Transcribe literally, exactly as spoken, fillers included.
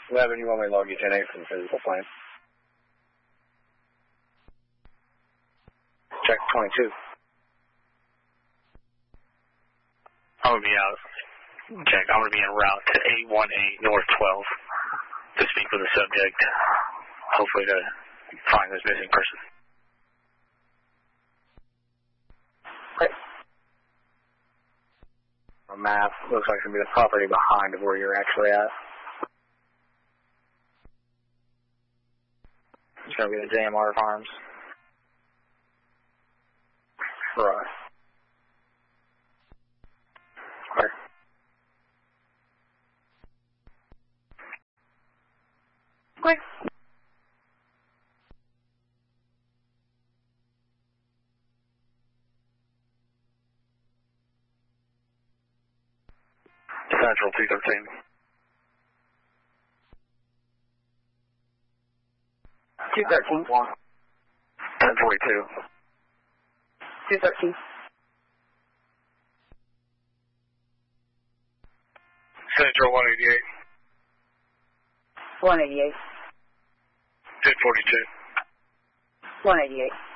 eleven, you want me to log you ten eight for the physical plane? Check twenty-two. I'm going to be out. Check, I'm going to be en route to eight one eight North twelve to speak with the subject, hopefully to find this missing person. Okay. A map looks like it's going to be the property behind of where you're actually at. It's going to be the J M R Farms. Right. Okay. Okay. Central two thirteen. two thirteen. ten forty-two. two thirteen. Central one eighty-eight. one eighty-eight. ten forty-two. one eighty-eight.